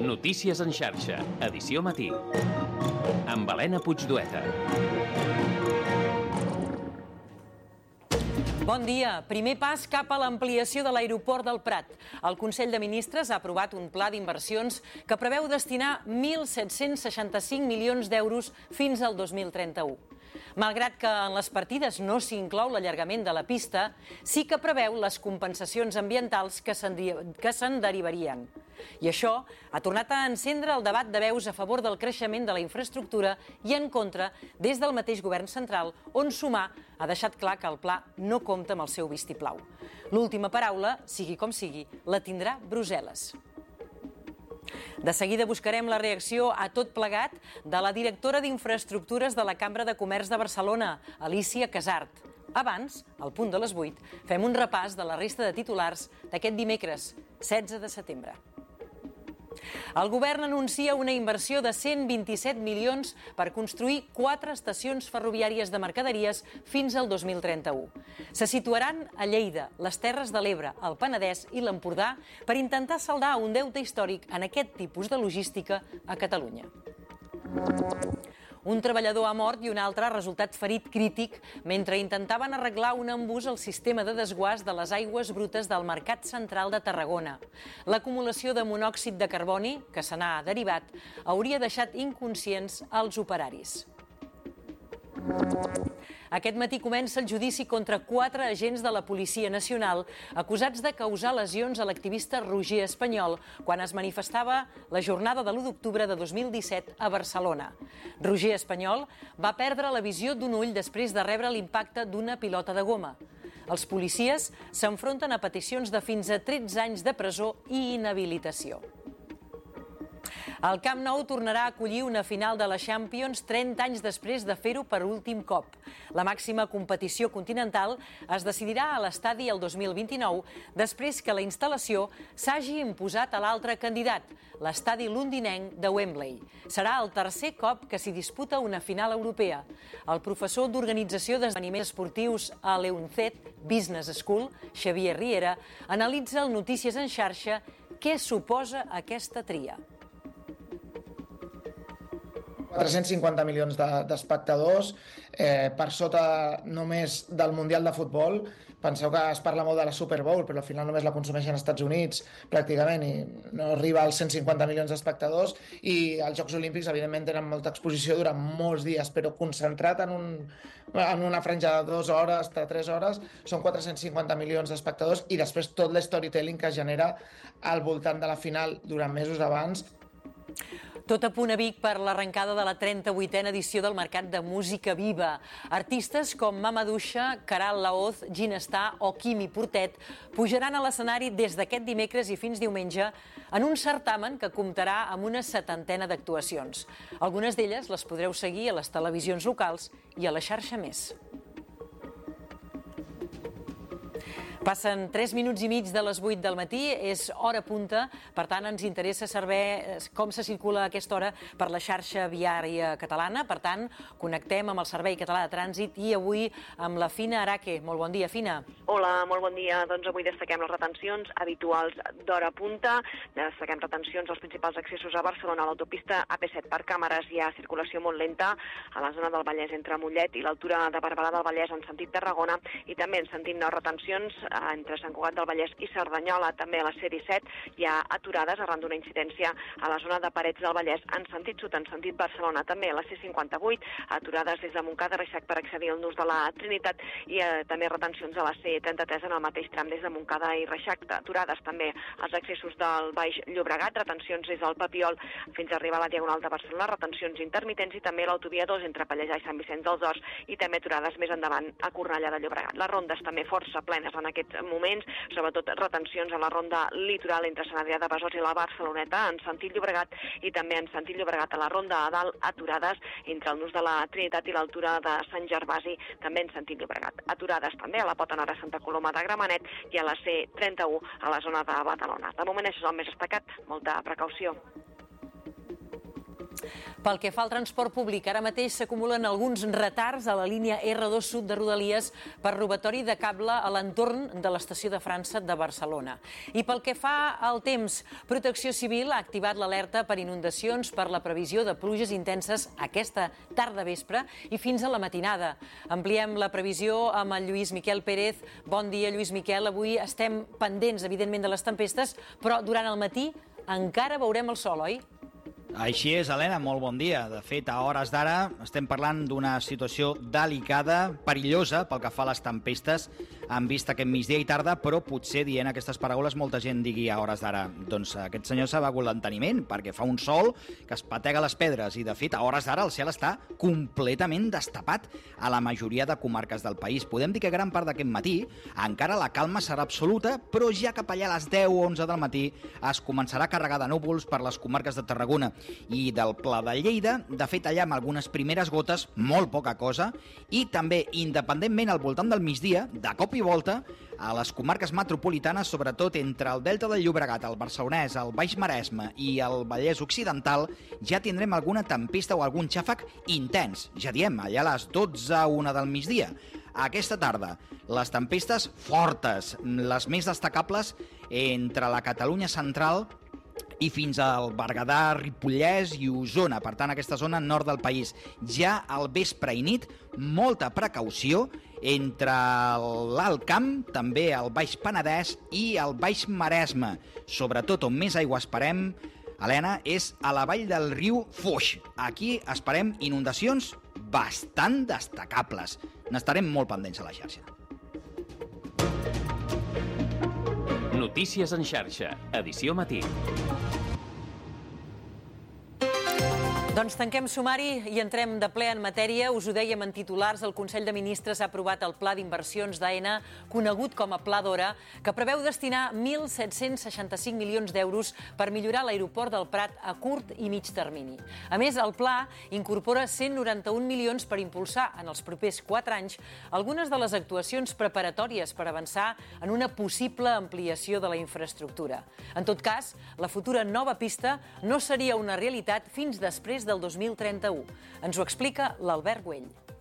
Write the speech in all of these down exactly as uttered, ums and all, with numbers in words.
Notícies en xarxa, edició matí. Amb Helena Puigdueta. Bon dia. Primer pas cap a l'ampliació de l'aeroport del Prat. El Consell de Ministres ha aprovat un pla d'inversions que preveu destinar mil set-cents seixanta-cinc milions d'euros fins al dos mil trenta-u. Malgrat que en les partides no s'inclou l'allargament de la pista, sí que preveu les compensacions ambientals que se'n derivarien. I això ha tornat a encendre el debat de veus a favor del creixement de la infraestructura i en contra des del mateix govern central, on Sumar ha deixat clar que el pla no compta amb el seu vistiplau. L'última paraula, sigui com sigui, la tindrà Brussel·les. De seguida buscarem la reacció a tot plegat de la directora d'Infraestructures de la Cambra de Comerç de Barcelona, Alícia Casart. Abans, al punt de les vuit, fem un repàs de la resta de titulars d'aquest dimecres, setze de setembre. El govern anuncia una inversió de cent vint-i-set milions per construir quatre estacions ferroviàries de mercaderies fins al dos mil trenta-u. Se situaran a Lleida, les Terres de l'Ebre, el Penedès i l'Empordà per intentar saldar un deute històric en aquest tipus de logística a Catalunya. Un treballador ha mort i un altre ha resultat ferit crític mentre intentaven arreglar un embús al sistema de desguàs de les aigües brutes del Mercat Central de Tarragona. L'acumulació de monòxid de carboni, que se n'ha derivat, hauria deixat inconscients als operaris. Aquest matí comença el judici contra quatre agents de la Policia Nacional acusats de causar lesions a l'activista Roger Espanyol quan es manifestava la jornada de l'u d'octubre de dos mil disset a Barcelona. Roger Espanyol va perdre la visió d'un ull després de rebre l'impacte d'una pilota de goma. Els policies s'enfronten a peticions de fins a tretze anys de presó i inhabilitació. El Camp Nou tornarà a acollir una final de la Champions trenta anys després de fer-ho per últim cop. La màxima competició continental es decidirà a l'estadi el dos mil vint-i-nou després que la instal·lació s'hagi imposat a l'altre candidat, l'estadi londinenc de Wembley. Serà el tercer cop que s'hi disputa una final europea. El professor d'Organització d'Esdeveniments Esportius a l'EUNCET Business School, Xavier Riera, analitza el Notícies en xarxa què suposa aquesta tria. quatre-cents cinquanta milions d'espectadors, eh, per sota només del Mundial de Futbol. Penseu que es parla molt de la Super Bowl, però al final només la consumeixen als Estats Units, pràcticament, i no arriba als cent cinquanta milions d'espectadors. I els Jocs Olímpics, evidentment, tenen molta exposició durant molts dies, però concentrat en, un, en una franja de dues hores, de tres hores, són quatre-cents cinquanta milions d'espectadors, i després tot l'storytelling que es genera al voltant de la final durant mesos abans. Tot a punt a Vic per l'arrencada de la trenta-vuitena edició del Mercat de Música Viva. Artistes com Mama Duixa, Caral Laoz, Ginestar o Quimi Portet pujaran a l'escenari des d'aquest dimecres i fins diumenge en un certamen que comptarà amb una setantena d'actuacions. Algunes d'elles les podreu seguir a les televisions locals i a la xarxa Més. Passen tres minuts i mig de les vuit del matí, és hora punta, per tant ens interessa saber com se circula a aquesta hora per la xarxa viària catalana. Per tant, connectem amb el Servei Català de Trànsit i avui amb la Fina Araque. Molt bon dia, Fina. Hola, molt bon dia. Doncs avui destaquem les retencions habituals d'hora punta. Destaquem retencions als principals accessos a Barcelona, a l'autopista A P set per càmeres. Hi ha circulació molt lenta a la zona del Vallès entre Mollet i l'altura de Barberà del Vallès en sentit Tarragona, i també en sentit nord retencions entre Sant Cugat del Vallès i Cerdanyola. També a la C disset hi ha aturades arran d'una incidència a la zona de Parets del Vallès en sentit sud, en sentit Barcelona. També a la C cinquanta-vuit, aturades des de Montcada Reixac per accedir al nus de la Trinitat, i eh, també retencions a la C trenta-tres en el mateix tram des de Montcada i Reixac. Aturades també als accessos del Baix Llobregat, retencions des del Papiol fins a arribar a la Diagonal de Barcelona, retencions intermitents, i també l'autovia dos entre Pallejà i Sant Vicenç dels Horts, i també aturades més endavant a Cornellà de Llobregat. Les rondes també força plenes en aquests moments, sobretot retencions a la ronda litoral entre Sant Adrià de Besòs i la Barceloneta en sentit Llobregat, i també en sentit Llobregat a la ronda a dalt, aturades entre el nus de la Trinitat i l'altura de Sant Gervasi, també en sentit Llobregat. Aturades també a la Pota Nord a Santa Coloma de Gramenet i a la C trenta-u a la zona de Badalona. De moment això és el més destacat, molta precaució. Pel que fa al transport públic, ara mateix s'acumulen alguns retards a la línia erre dos Sud de Rodalies per robatori de cable a l'entorn de l'estació de França de Barcelona. I pel que fa al temps, Protecció Civil ha activat l'alerta per inundacions per la previsió de pluges intenses aquesta tarda vespre i fins a la matinada. Ampliem la previsió amb el Lluís Miquel Pérez. Bon dia, Lluís Miquel. Avui estem pendents, evidentment, de les tempestes, però durant el matí encara veurem el sol, oi? Així és, Helena, molt bon dia. De fet, a hores d'ara estem parlant d'una situació delicada, perillosa pel que fa a les tempestes. Han vist aquest migdia i tarda, però potser dient aquestes paraules molta gent digui a hores d'ara doncs aquest senyor s'ha begut l'enteniment, perquè fa un sol que es patega les pedres i, de fet, a hores d'ara el cel està completament destapat a la majoria de comarques del país. Podem dir que gran part d'aquest matí encara la calma serà absoluta, però ja cap allà a les deu o onze del matí es començarà a carregar de núvols per les comarques de Tarragona i del Pla de Lleida. De fet, allà amb algunes primeres gotes, molt poca cosa, i també, independentment al voltant del migdia, de cop i volta, a les comarques metropolitanes, sobretot entre el Delta del Llobregat, el Barcelonès, el Baix Maresme i el Vallès Occidental, ja tindrem alguna tempesta o algun xàfec intens. Ja diem, allà a les dotze o una del migdia. Aquesta tarda, les tempestes fortes, les més destacables entre la Catalunya central i fins al Berguedà, Ripollès i Osona, per tant, aquesta zona nord del país. Ja al vespre i nit, molta precaució entre l'Alt Camp, també el Baix Penedès i el Baix Maresme. Sobretot on més aigua esperem, Helena, és a la vall del riu Foix. Aquí esperem inundacions bastant destacables. N'estarem molt pendents a la xarxa. Notícies en xarxa, edició matí. Doncs tanquem sumari i entrem de ple en matèria. Us ho dèiem en titulars, el Consell de Ministres ha aprovat el Pla d'Inversions d'Aena, conegut com a Pla Dora, que preveu destinar mil set-cents seixanta-cinc milions d'euros per millorar l'aeroport del Prat a curt i mig termini. A més, el pla incorpora cent noranta-un milions per impulsar en els propers quatre anys algunes de les actuacions preparatòries per avançar en una possible ampliació de la infraestructura. En tot cas, la futura nova pista no seria una realitat fins després del dos mil trenta-u. Ens ho explica l'Albert Güell.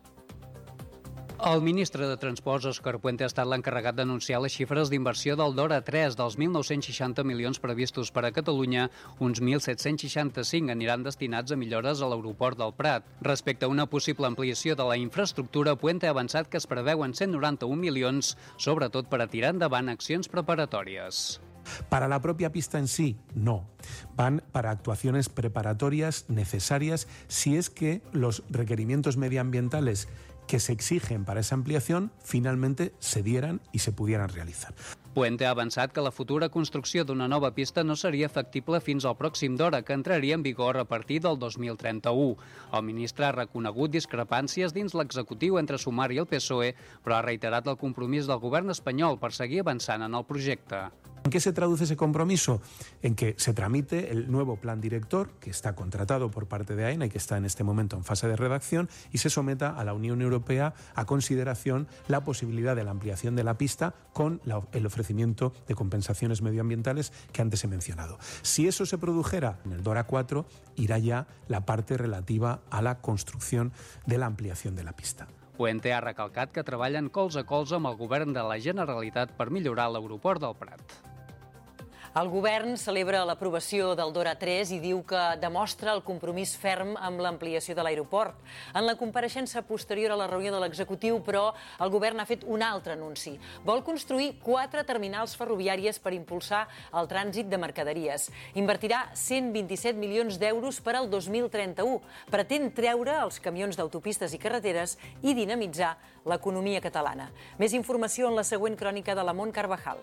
El ministre de Transports, Òscar Puente, ha estat l'encarregat d'anunciar les xifres d'inversió del Dora tres dels mil nou-cents seixanta milions previstos per a Catalunya. Uns mil set-cents seixanta-cinc aniran destinats a millores a l'aeroport del Prat. Respecte a una possible ampliació de la infraestructura, Puente ha avançat que es preveuen cent noranta-un milions, sobretot per a tirar endavant accions preparatòries. Para la propia pista en sí, no. Van para actuaciones preparatorias necesarias si es que los requerimientos medioambientales que se exigen para esa ampliación finalmente se dieran y se pudieran realizar. Puente ha avançat que la futura construcció d'una nova pista no seria factible fins al pròxim Dora, que entraria en vigor a partir del dos mil trenta-u. El ministre ha reconegut discrepàncies dins l'executiu entre Sumar i el P S O E, però ha reiterat el compromís del govern espanyol per seguir avançant en el projecte. ¿En qué se traduce ese compromiso? En que se tramite el nuevo plan director, que está contratado por parte de Aena y que está en este momento en fase de redacción, y se someta a la Unión Europea a consideración la posibilidad de la ampliación de la pista con la, el ofrecimiento de compensaciones medioambientales que antes he mencionado. Si eso se produjera en el Dora cuatro, irá ya la parte relativa a la construcción de la ampliación de la pista. Puente ha recalcat que treballen colze a colze amb el govern de la Generalitat per millorar l'aeroport del Prat. El govern celebra l'aprovació del Dora tres i diu que demostra el compromís ferm amb l'ampliació de l'aeroport. En la compareixença posterior a la reunió de l'executiu, però, el govern ha fet un altre anunci. Vol construir quatre terminals ferroviàries per impulsar el trànsit de mercaderies. Invertirà cent vint-i-set milions d'euros per al dos mil trenta-u. Pretén treure els camions d'autopistes i carreteres i dinamitzar l'economia catalana. Més informació en la següent crònica de la Mont Carvajal.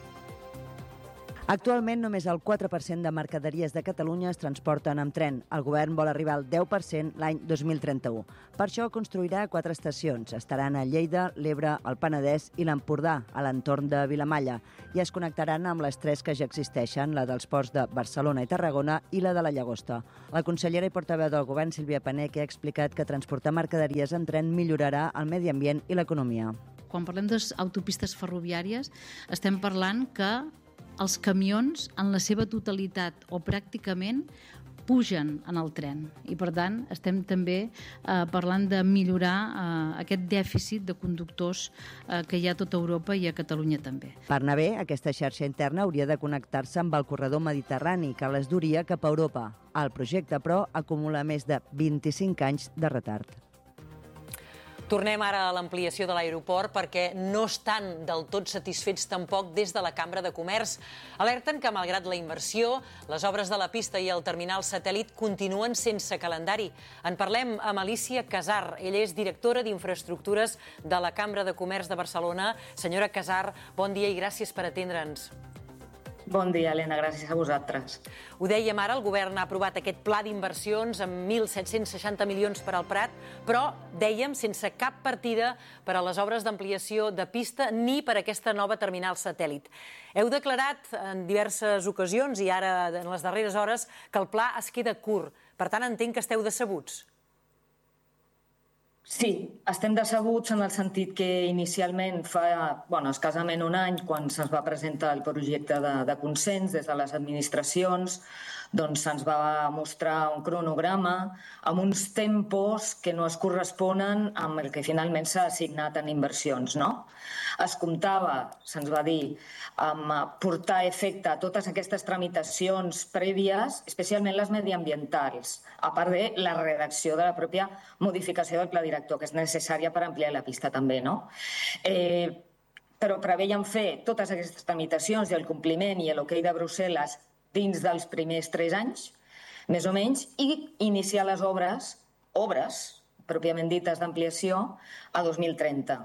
Actualment, només el quatre per cent de mercaderies de Catalunya es transporten amb tren. El govern vol arribar al deu per cent l'any dos mil trenta-u. Per això construirà quatre estacions. Estaran a Lleida, l'Ebre, el Penedès i l'Empordà, a l'entorn de Vilamalla, i es connectaran amb les tres que ja existeixen, la dels ports de Barcelona i Tarragona i la de la Llagosta. La consellera i portaveu del govern, Sílvia Pané, que ha explicat que transportar mercaderies en tren millorarà el medi ambient i l'economia. Quan parlem d'autopistes ferroviàries, estem parlant que els camions, en la seva totalitat o pràcticament, pugen en el tren. I, per tant, estem també eh, parlant de millorar eh, aquest dèficit de conductors eh, que hi ha a tota Europa i a Catalunya també. Per anar bé, aquesta xarxa interna hauria de connectar-se amb el corredor mediterrani, que les duria cap a Europa. El projecte, però, acumula més de vint-i-cinc anys de retard. Tornem ara a l'ampliació de l'aeroport perquè no estan del tot satisfets tampoc des de la Cambra de Comerç. Alerten que, malgrat la inversió, les obres de la pista i el terminal satèl·lit continuen sense calendari. En parlem amb Alicia Casar. Ella és directora d'Infraestructures de la Cambra de Comerç de Barcelona. Senyora Casar, bon dia i gràcies per atendre'ns. Bon dia, Helena, gràcies a vosaltres. Ho dèiem ara, el govern ha aprovat aquest pla d'inversions amb mil set-cents seixanta milions per al Prat, però, dèiem, sense cap partida per a les obres d'ampliació de pista ni per a aquesta nova terminal satèl·lit. Heu declarat en diverses ocasions, i ara en les darreres hores, que el pla es queda curt. Per tant, entenc que esteu decebuts. Sí, estem decebuts en el sentit que inicialment fa bueno, escassament un any, quan se'ns va presentar el projecte de, de consens des de les administracions, doncs se'ns va mostrar un cronograma amb uns tempos que no es corresponen amb el que finalment s'ha assignat en inversions, no? Es comptava, se'ns va dir, amb portar efecte a totes aquestes tramitacions prèvies, especialment les mediambientals, a part de la redacció de la pròpia modificació del pla director, que és necessària per ampliar la pista també, no? Eh, però preveien fer totes aquestes tramitacions i el compliment i l'ok de Brussel·les dins dels primers tres anys, més o menys, i iniciar les obres, obres, pròpiament dites d'ampliació, a dos mil trenta.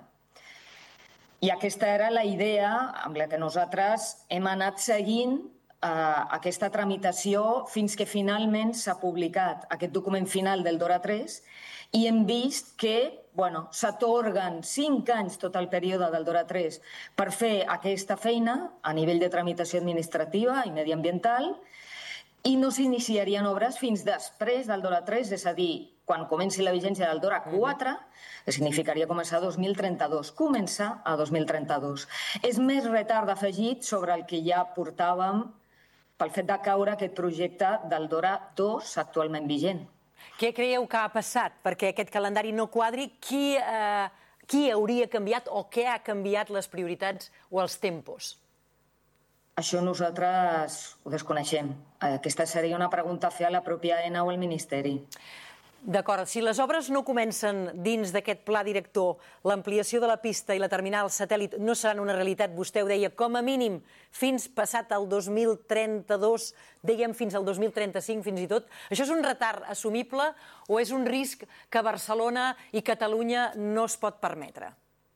I aquesta era la idea amb la que nosaltres hem anat seguint eh, aquesta tramitació fins que finalment s'ha publicat aquest document final del DORA tres i hem vist que bueno, s'atorguen cinc anys tot el període del DORA tres per fer aquesta feina a nivell de tramitació administrativa i mediambiental i no s'iniciarien obres fins després del DORA tres, és a dir, quan comenci la vigència del DORA quatre, que significaria començar a dos mil trenta-dos, començar a dos mil trenta-dos. És més retard afegit sobre el que ja portàvem pel fet de caure aquest projecte del DORA dos actualment vigent. Què creieu que ha passat perquè aquest calendari no quadri? Qui, eh, qui hauria canviat o què ha canviat les prioritats o els tempos? Això nosaltres ho desconeixem. Aquesta seria una pregunta a fer a la pròpia AENA o al Ministeri. D'acord, si les obres no comencen dins d'aquest pla director, l'ampliació de la pista i la terminal satèl·lit no seran una realitat, vostè ho deia, com a mínim fins passat el dos mil trenta-dos, dèiem fins al dos mil trenta-cinc fins i tot. Això és un retard assumible o és un risc que Barcelona i Catalunya no es pot permetre?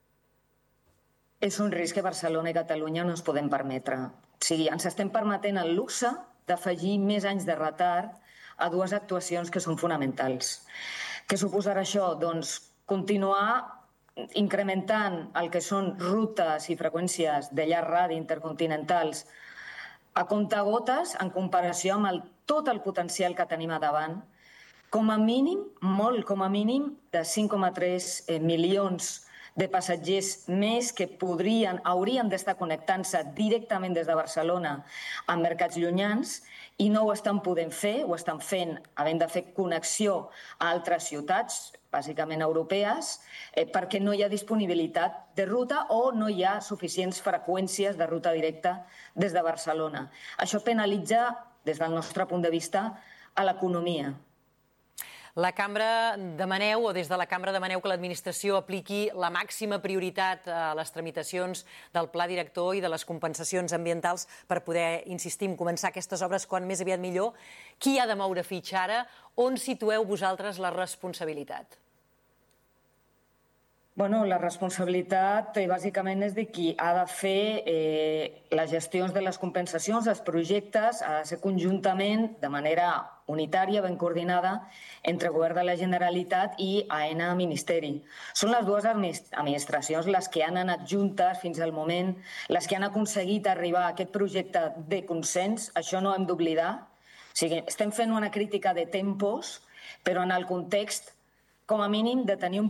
És un risc que Barcelona i Catalunya no ens podem permetre. O sigui, ens estem permetent el luxe d'afegir més anys de retard a dues actuacions que són fonamentals. Què suposarà això? Doncs continuar incrementant el que són rutes i freqüències de llarg radi intercontinentals a comptagotes en comparació amb el, tot el potencial que tenim a davant, com a mínim, molt com a mínim, de cinc coma tres milions de passatgers més que podrien, haurien d'estar connectant-se directament des de Barcelona a mercats llunyans i no ho estan podent fer, ho estan fent havent de fer connexió a altres ciutats, bàsicament europees, eh, perquè no hi ha disponibilitat de ruta o no hi ha suficients freqüències de ruta directa des de Barcelona. Això penalitza, des del nostre punt de vista, a l'economia. La Cambra demaneu, o des de la Cambra demaneu que l'administració apliqui la màxima prioritat a les tramitacions del pla director i de les compensacions ambientals per poder, insistim, començar aquestes obres quan més aviat millor. Qui ha de moure fitxa ara? On situeu vosaltres la responsabilitat? Bueno, la responsabilitat eh, bàsicament és de qui ha de fer eh, les gestions de les compensacions, els projectes, ha de ser conjuntament, de manera unitària, ben coordinada, entre Govern de la Generalitat i AENA Ministeri. Són les dues administracions les que han anat juntes fins al moment, les que han aconseguit arribar a aquest projecte de consens, això no hem d'oblidar. O sigui, estem fent una crítica de tempos, però en el context, com a mínim, de tenir un